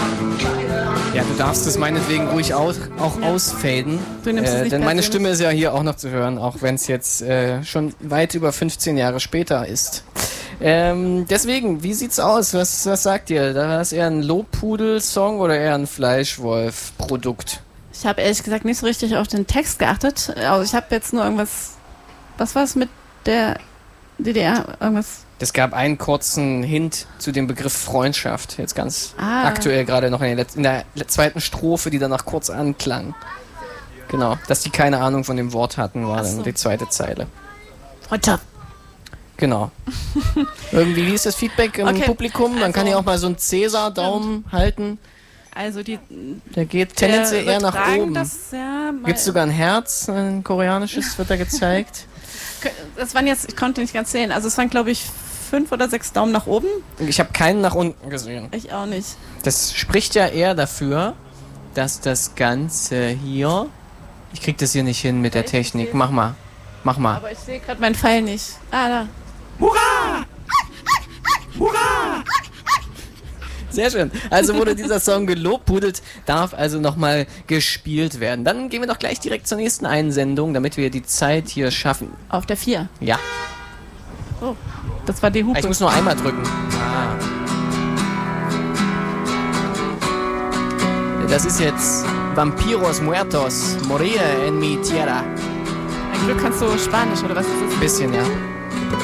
Ja, du darfst es meinetwegen ruhig auch ausfaden. Du nimmst es nicht denn meine persönlich. Stimme ist ja hier auch noch zu hören, auch wenn es jetzt schon weit über 15 Jahre später ist. Deswegen, wie sieht's aus? Was sagt ihr? Da ist eher ein Lobpudel-Song oder eher ein Fleischwolf-Produkt? Ich habe ehrlich gesagt nicht so richtig auf den Text geachtet. Also ich habe jetzt nur irgendwas... Was war es mit der DDR? Irgendwas... Es gab einen kurzen Hint zu dem Begriff Freundschaft. Jetzt ganz Ah. aktuell gerade noch in der zweiten Strophe, die danach kurz anklang. Genau, dass die keine Ahnung von dem Wort hatten, war Ach so. dann die zweite Zeile. Freundschaft. Genau. Irgendwie, wie ist das Feedback im Okay, Publikum? Man kann also- ja auch mal so einen Cäsar-Daumen halten. Also die... Der geht tendenziell eher nach oben. Das, ja, Gibt es sogar ein Herz, ein koreanisches, wird da gezeigt. Das waren jetzt, ich konnte nicht ganz zählen, also es waren glaube ich 5 oder 6 Daumen nach oben. Ich habe keinen nach unten gesehen. Ich auch nicht. Das spricht ja eher dafür, dass das Ganze hier... Ich krieg das hier nicht hin mit der Technik. Mach mal. Aber ich sehe gerade meinen Pfeil nicht. Ah, da. Sehr schön. Also wurde dieser Song gelobpudelt, darf also nochmal gespielt werden. Dann gehen wir doch gleich direkt zur nächsten Einsendung, damit wir die Zeit hier schaffen. Auf der 4. Ja. Oh, das war die Hupe. Ich muss nur einmal drücken. Das ist jetzt Vampiros Muertos, Morir en mi tierra. Ein Glück kannst du Spanisch, oder was ist das? Bisschen, ja.